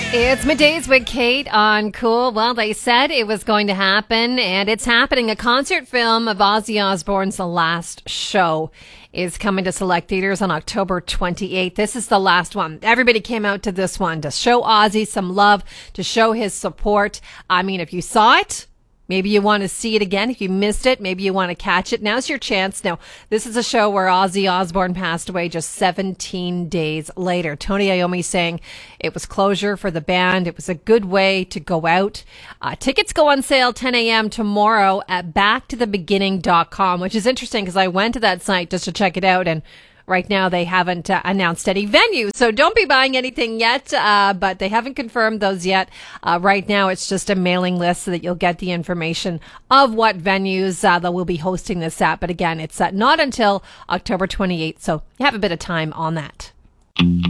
It's Middays with Kate on Cool. Well, they said it was going to happen, and it's happening. A concert film of Ozzy Osbourne's The Last Show is coming to select theaters on October 28th. This is the last one. Everybody came out to this one to show Ozzy some love, to show his support. I mean, if you saw it, maybe you want to see it again. If you missed it, maybe you want to catch it. Now's your chance. Now, this is a show where Ozzy Osbourne passed away just 17 days later. Tony Iommi saying it was closure for the band. It was a good way to go out. Tickets go on sale 10 a.m. tomorrow at backtothebeginning.com, which is interesting because I went to that site just to check it out, and right now, they haven't announced any venues, so don't be buying anything yet, but they haven't confirmed those yet. Right now, it's just a mailing list so that you'll get the information of what venues they will be hosting this at. But again, it's not until October 28th, so you have a bit of time on that.